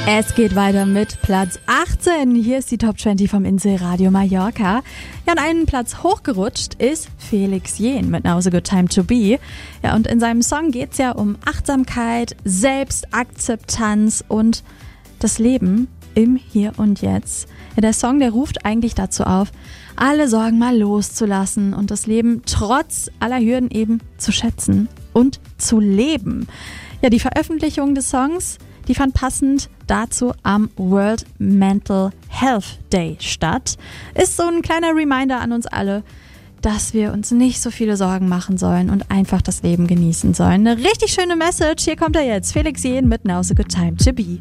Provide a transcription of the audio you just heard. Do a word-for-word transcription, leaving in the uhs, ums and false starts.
Es geht weiter mit Platz achtzehn. Hier ist die Top zwanzig vom Inselradio Mallorca. Ja, und einen Platz hochgerutscht ist Felix Jähn mit Now's a Good Time to Be. Ja, und in seinem Song geht's ja um Achtsamkeit, Selbstakzeptanz und das Leben im Hier und Jetzt. Ja, der Song, der ruft eigentlich dazu auf, alle Sorgen mal loszulassen und das Leben trotz aller Hürden eben zu schätzen und zu leben. Ja, die Veröffentlichung des Songs, die fand passend dazu am World Mental Health Day statt. Ist so ein kleiner Reminder an uns alle, dass wir uns nicht so viele Sorgen machen sollen und einfach das Leben genießen sollen. Eine richtig schöne Message. Hier kommt er jetzt. Felix Jähn mit Now's a Good Time to Be.